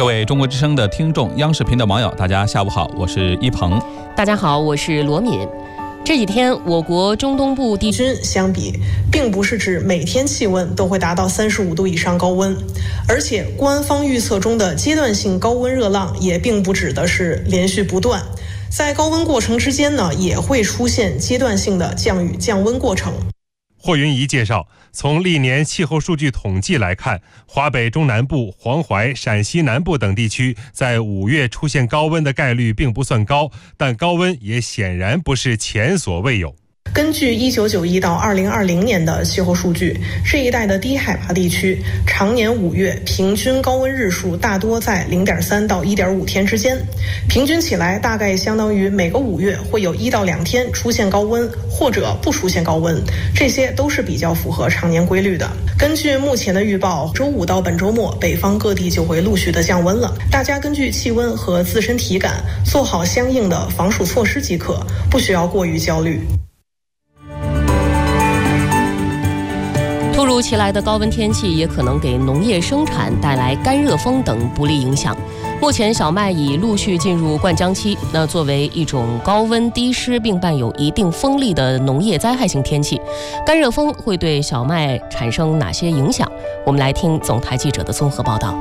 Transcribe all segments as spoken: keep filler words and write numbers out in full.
各位中国之声的听众，央视频的网友，大家下午好，我是一鹏。 大家好，我是罗敏。这几天我国中东部地区相比，并不是指每天气温都会达到三十五度以上高温，而且官方预测中的阶段性高温热浪也并不指的是连续不断，在高温过程之间呢，也会出现阶段性的降雨降温过程。 霍云怡介绍，从历年气候数据统计来看，华北中南部、黄淮、陕西南部等地区在五月出现高温的概率并不算高，但高温也显然不是前所未有。 根据一九九一到二零二零年的气候数据，这一带的低海拔地区常年五月平均高温日数大多在零点三到一点五天之间，平均起来大概相当于每个五月会有一到两天出现高温或者不出现高温，这些都是比较符合常年规律的。根据目前的预报，周五到本周末北方各地就会陆续的降温了，大家根据气温和自身体感做好相应的防暑措施即可，不需要过于焦虑。 突如其来的高温天气也可能给农业生产带来干热风等不利影响。目前小麦已陆续进入灌浆期，那作为一种高温低湿并伴有一定风力的农业灾害性天气，干热风会对小麦产生哪些影响？我们来听总台记者的综合报道。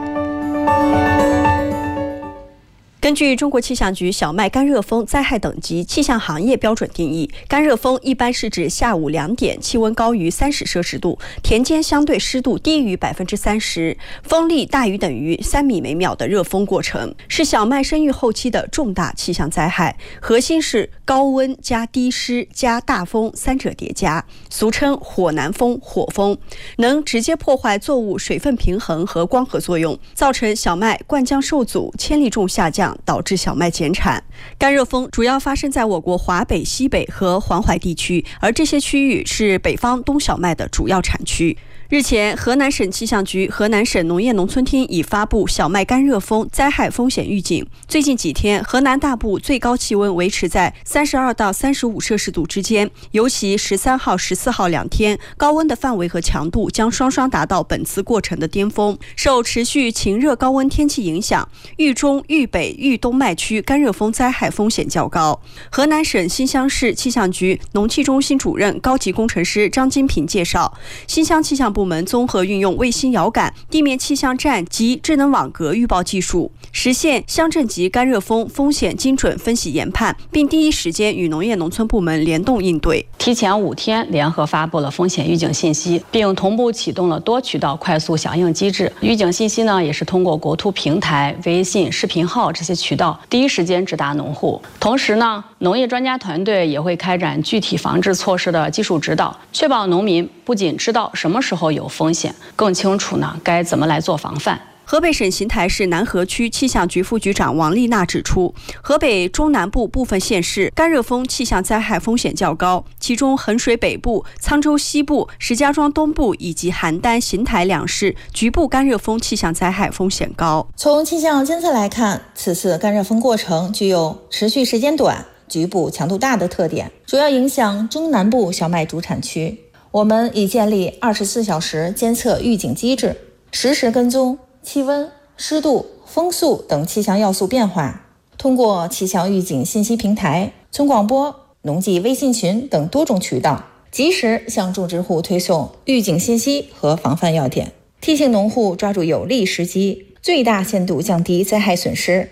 根据中国气象局小麦干热风灾害等级气象行业标准定义，干热风一般是指下午两点气温高于三十摄氏度，田间相对湿度低于百分之三十，风力大于等于三米每秒的热风过程，是小麦生育后期的重大气象灾害。核心是高温加低湿加大风三者叠加，俗称火南风、火风，能直接破坏作物水分平衡和光合作用，造成小麦灌浆受阻、千粒重下降，导致小麦减产。干热风主要发生在我国华北、西北和黄淮地区，而这些区域是北方冬小麦的主要产区。日前，河南省气象局、河南省农业农村厅已发布小麦干热风灾害风险预警。最近几天，河南大部最高气温维持在三十二到三十五摄氏度之间，尤其十三号、十四号两天，高温的范围和强度将双双达到本次过程的巅峰。受持续晴热高温天气影响，豫中、豫北、豫东麦区干热风灾害风险较高。河南省新乡市气象局农气中心主任高级工程师张金平介绍，新乡气象部门综合运用卫星遥感、地面气象站及智能网格预报技术，实现乡镇级干热风风险精准分析研判，并第一时间与农业农村部门联动应对。 提前五天联合发布了风险预警信息，并同步启动了多渠道快速响应机制。预警信息呢，也是通过国土平台、微信、视频号这些渠道第一时间直达农户。同时呢，农业专家团队也会开展具体防治措施的技术指导，确保农民不仅知道什么时候有风险，更清楚呢该怎么来做防范。 河北省邢台市南河区气象局副局长王丽娜指出，河北中南部部分县市干热风气象灾害风险较高，其中衡水北部、沧州西部、石家庄东部以及邯郸、邢台两市局部干热风气象灾害风险高。 从气象监测来看，此次干热风过程具有持续时间短、局部强度大的特点，主要影响中南部小麦主产区。我们已建立二十四小时监测预警机制，实时跟踪气温、湿度、风速等气象要素变化，通过气象预警信息平台、村广播、农技微信群等多种渠道，及时向种植户推送预警信息和防范要点，提醒农户抓住有利时机，最大限度降低灾害损失。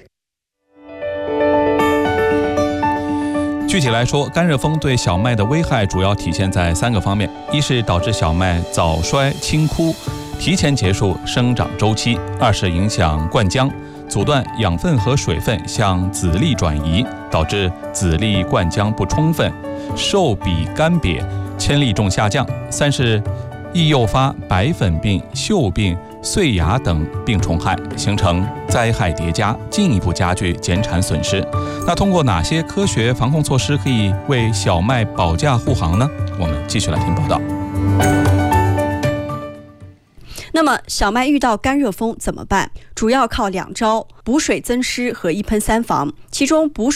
具体来说，干热风对小麦的危害主要体现在三个方面：一是导致小麦早衰轻枯，提前结束生长周期；二是影响灌浆，阻断养分和水分向籽粒转移，导致籽粒灌浆不充分，受比干瘪，千粒重下降；三是易诱发白粉病、锈病、碎芽等病虫害，形成灾害叠加，进一步加剧减产损失。那通过哪些科学防控措施可以为小麦保驾护航呢？我们继续来听报道。 那么小麦遇到干热风怎么办？主要靠两招：补水增湿和一喷三防。其中补